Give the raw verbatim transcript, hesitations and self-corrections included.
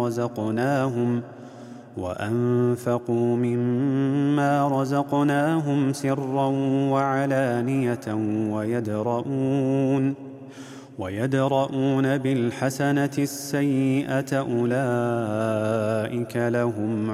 رزقناهم وأنفقوا مما رزقناهم سرا وعلانية ويدرؤون ويدرؤون بالحسنة السيئة أولئك لهم